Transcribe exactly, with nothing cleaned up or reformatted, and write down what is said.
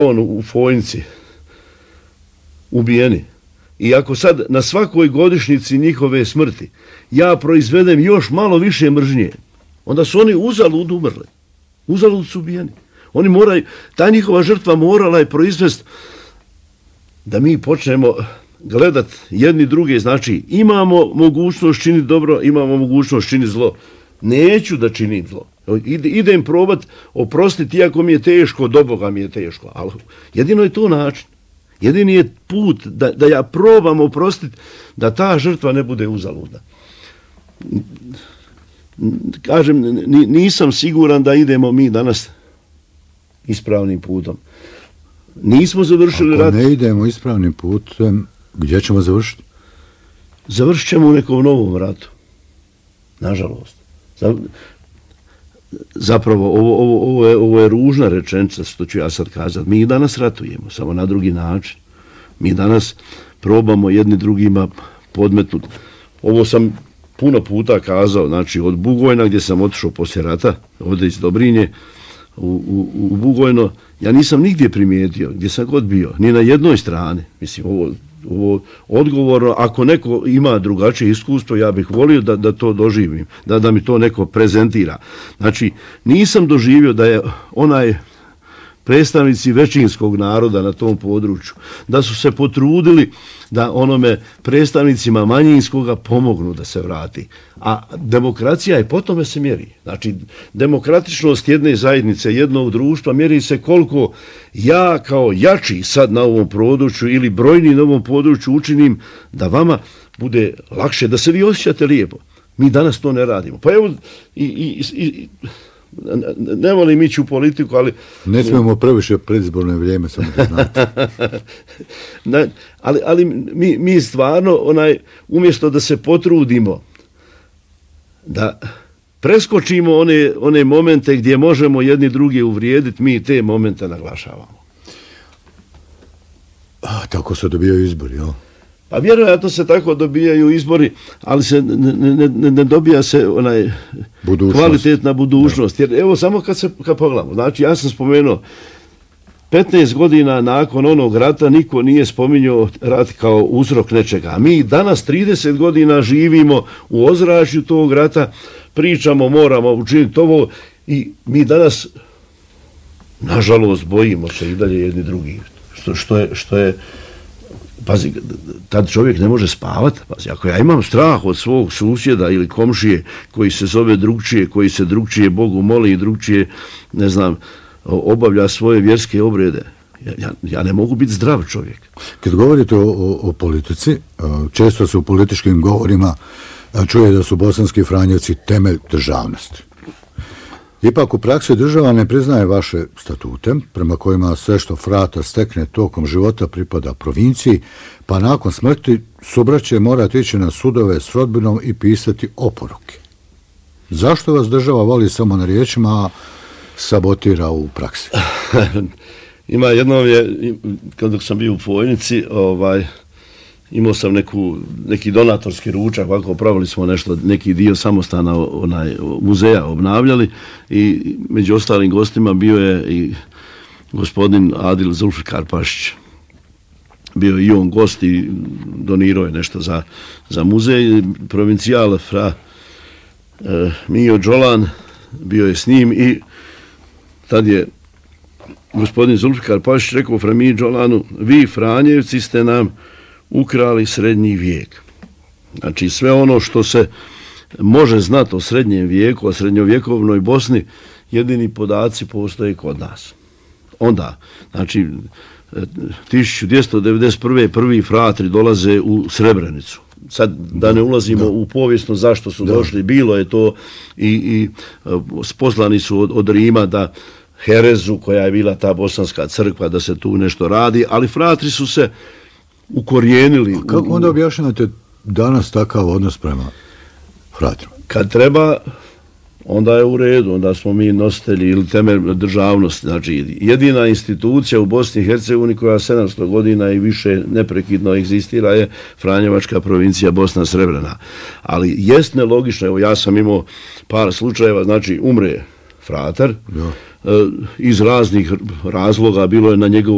on u Fojnici ubijeni. I ako sad na svakoj godišnjici njihove smrti ja proizvedem još malo više mržnje, onda su oni uzalud umrli. Uzalud su ubijeni. Oni moraju, ta njihova žrtva morala je proizvesti da mi počnemo gledat jedni druge, znači imamo mogućnost činiti dobro, imamo mogućnost činiti zlo. Neću da činim zlo. Ide, idem probat oprostiti, iako mi je teško, do Boga mi je teško. Ali jedino je to način. Jedini je put da, da ja probam oprostiti, da ta žrtva ne bude uzaludna. Kažem, nisam siguran da idemo mi danas ispravnim putom. Nismo završili Ako rat. ne idemo ispravnim putem, gdje ćemo završiti? Završit ćemo u nekom novom ratu. Nažalost. Zapravo, ovo, ovo, ovo, je, ovo je ružna rečenica, što ću ja sad kazati. Mi danas ratujemo, samo na drugi način. Mi danas probamo jedni drugima podmetnuti. Ovo sam puno puta kazao, znači od Bugojna, gdje sam otišao poslije rata, ovdje iz Dobrinje, u, u, u Bugojno, ja nisam nigdje primijetio, gdje sam god bio, ni na jednoj strani. Mislim, ovo, ovo odgovorno, ako neko ima drugačije iskustvo, ja bih volio da, da to doživim, da, da mi to neko prezentira. Znači, nisam doživio da je onaj predstavnici većinskog naroda na tom području, da su se potrudili da onome predstavnicima manjinskoga pomognu da se vrati. A demokracija je po tome se mjeri. Znači, demokratičnost jedne zajednice, jednog društva mjeri se koliko ja kao jači sad na ovom području ili brojni na ovom području učinim da vama bude lakše, da se vi osjećate lijepo. Mi danas to ne radimo. Pa evo, i, i, i ne volim ići u politiku, ali... Ne smijemo previše predizborno vrijeme, samo da znate. na, ali ali mi, mi stvarno, onaj, umjesto da se potrudimo, da preskočimo one, one momente gdje možemo jedni drugi uvrijediti, mi te momente naglašavamo. A, tako se dobijaju izbori, jel? Pa vjerojatno se tako dobijaju izbori, ali se ne, ne, ne, ne dobija se onaj budućnost. Kvalitetna budućnost. Jer evo samo kad se kad pogledamo, znači ja sam spomenuo petnaest godina nakon onog rata niko nije spominjao rat kao uzrok nečega. A mi danas trideset godina živimo u ozračju tog rata, pričamo, moramo učiniti ovo i mi danas nažalost bojimo se i dalje jedni drugi. Što, što je, što je pazi, tad čovjek ne može spavati. Pazi, ako ja imam strah od svog susjeda ili komšije koji se zove drugčije, koji se drugčije Bogu moli i drugčije, ne znam, obavlja svoje vjerske obrede, ja, ja, ja ne mogu biti zdrav čovjek. Kad govorite o, o, o politici, često se u političkim govorima čuje da su bosanski Franjevci temelj državnosti. Ipak u praksi država ne priznaje vaše statute, prema kojima sve što fratar stekne tokom života pripada provinciji, pa nakon smrti subraće mora ići na sudove s rodbinom i pisati oporuke. Zašto vas država voli samo na riječima, a sabotira u praksi? Ima jednom je, kada sam bio u Fojnici, ovaj, imao sam neku, neki donatorski ručak, ovako pravili smo nešto, neki dio samostana onaj, muzeja obnavljali i među ostalim gostima bio je i gospodin Adil Zulfikar Pašić. Bio je i on gost i donirao je nešto za, za muzej. Provincijal fra e, Mijo Đolan bio je s njim i tad je gospodin Zulfikar Pašić rekao fra Mijo Đolanu, vi Franjevci ste nam ukrali srednji vijek. Znači sve ono što se može znati o srednjem vijeku, o srednjovjekovnoj Bosni, jedini podaci postoje kod nas. Onda, znači, tisuću dvjesto devedeset prve. prvi fratri dolaze u Srebrenicu. Sad da ne ulazimo da. u povijesno zašto su da. došli, bilo je to i, i poslani su od, od Rima da herezu, koja je bila ta bosanska crkva, da se tu nešto radi, ali fratri su se ukorijenili. A kako onda objašnjavate danas takav odnos prema fratrima? Kad treba, onda je u redu, onda smo mi nositelji ili temelj državnosti. Znači, jedina institucija u Bosni i Hercegovini koja sedamsto godina i više neprekidno egzistira je Franjevačka provincija Bosna Srebrena. Ali jest nelogično, evo ja sam imao par slučajeva, znači umre fratar, ja. iz raznih razloga, bilo je na njegovu